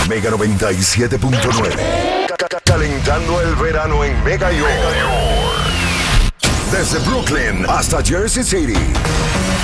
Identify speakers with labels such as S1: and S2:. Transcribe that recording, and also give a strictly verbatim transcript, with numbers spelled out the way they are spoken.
S1: Mega noventa y siete punto nueve. Calentando el verano en Mega York. Desde Brooklyn hasta Jersey City.